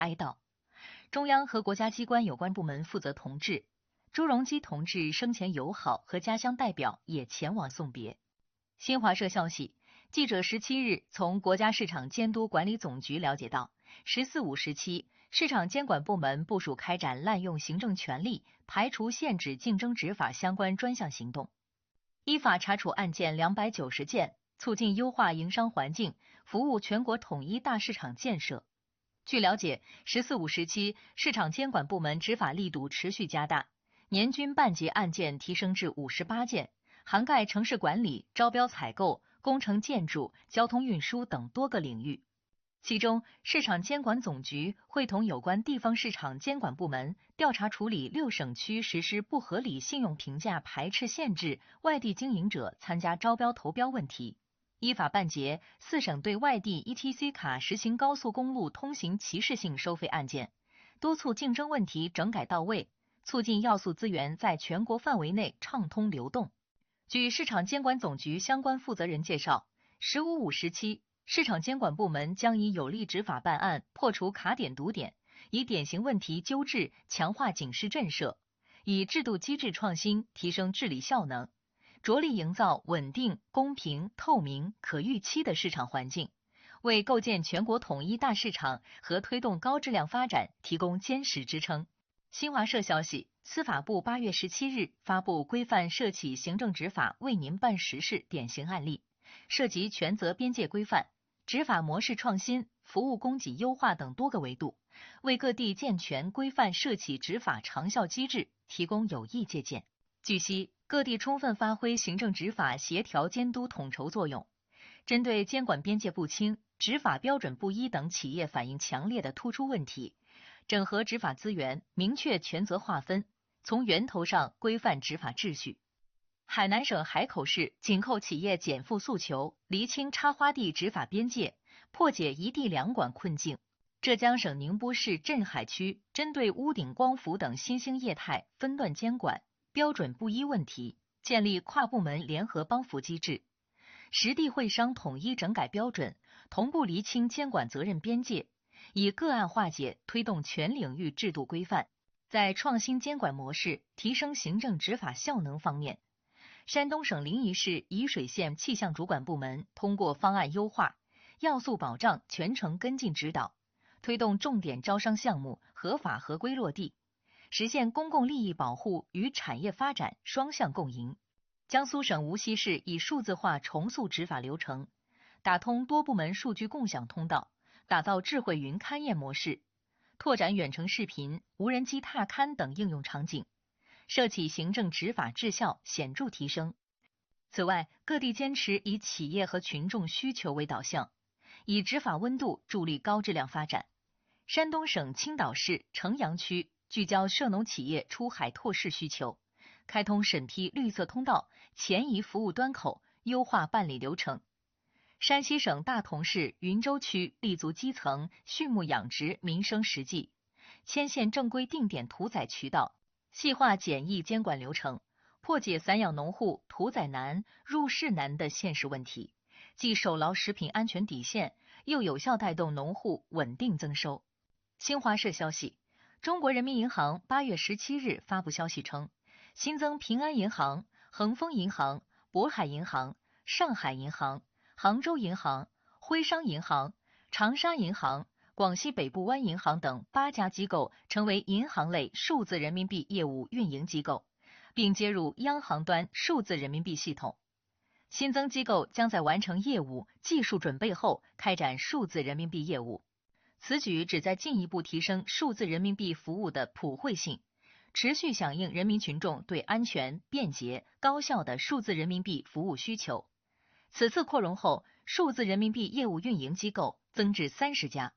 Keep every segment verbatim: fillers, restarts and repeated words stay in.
哀悼。中央和国家机关有关部门负责同志。朱镕基同志生前友好，和家乡代表也前往送别。新华社消息，记者十七日从国家市场监督管理总局了解到，十四五时期，市场监管部门部署开展滥用行政权力、排除限制竞争执法相关专项行动，依法查处案件两百九十件，促进优化营商环境，服务全国统一大市场建设。据了解，十四五时期，市场监管部门执法力度持续加大，年均办结案件提升至五十八件，涵盖城市管理、招标采购、工程建筑、交通运输等多个领域。其中，市场监管总局会同有关地方市场监管部门调查处理六省区实施不合理信用评价排斥限制外地经营者参加招标投标问题，依法办结四省对外地 E T C 卡实行高速公路通行歧视性收费案件，督促竞争问题整改到位，促进要素资源在全国范围内畅通流动。据市场监管总局相关负责人介绍，十五五时期，市场监管部门将以有力执法办案，破除卡点堵点，以典型问题纠治，强化警示震慑，以制度机制创新提升治理效能，着力营造稳定、公平、透明、可预期的市场环境，为构建全国统一大市场和推动高质量发展提供坚实支撑。新华社消息，司法部八月十七日发布规范涉企行政执法为您办实事典型案例，涉及权责边界规范、执法模式创新、服务供给优化等多个维度，为各地健全规范涉企执法长效机制提供有益借鉴。据悉，各地充分发挥行政执法协调监督统筹作用，针对监管边界不清、执法标准不一等企业反映强烈的突出问题，整合执法资源，明确权责划分，从源头上规范执法秩序。海南省海口市紧扣企业减负诉求，厘清插花地执法边界，破解一地两管困境。浙江省宁波市镇海区针对屋顶光伏等新兴业态分段监管、标准不一问题，建立跨部门联合帮扶机制，实地会商统一整改标准，同步厘清监管责任边界，以个案化解推动全领域制度规范。在创新监管模式、提升行政执法效能方面，山东省临沂市沂水县气象主管部门通过方案优化、要素保障全程跟进指导，推动重点招商项目合法合规落地，实现公共利益保护与产业发展双向共赢。江苏省无锡市以数字化重塑执法流程，打通多部门数据共享通道，打造智慧云勘验模式，拓展远程视频、无人机踏勘等应用场景，涉企行政执法质效显著提升。此外，各地坚持以企业和群众需求为导向，以执法温度助力高质量发展。山东省青岛市城阳区聚焦涉农企业出海拓市需求，开通审批绿色通道、前移服务端口，优化办理流程。山西省大同市云州区立足基层畜牧养殖民生实际，牵线正规定点屠宰渠道，细化检疫监管流程，破解散养农户屠宰难、入市难的现实问题，既守牢食品安全底线，又有效带动农户稳定增收。新华社消息，中国人民银行八月十七日发布消息称，新增平安银行、恒丰银行、渤海银行、上海银行、杭州银行、徽商银行、长沙银行、广西北部湾银行等八家机构成为银行类数字人民币业务运营机构，并接入央行端数字人民币系统。新增机构将在完成业务、技术准备后开展数字人民币业务。此举旨在进一步提升数字人民币服务的普惠性，持续响应人民群众对安全、便捷、高效的数字人民币服务需求。此次扩容后，数字人民币业务运营机构增至三十家。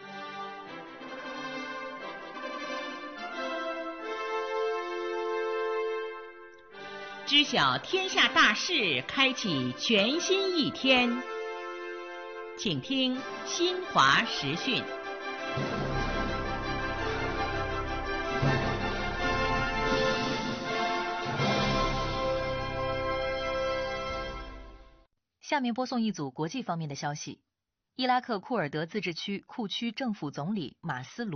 知晓天下大事，开启全新一天。请听新华时讯。 下面播送一组国际方面的消息。伊拉克库尔德自治区库区政府总理马斯卢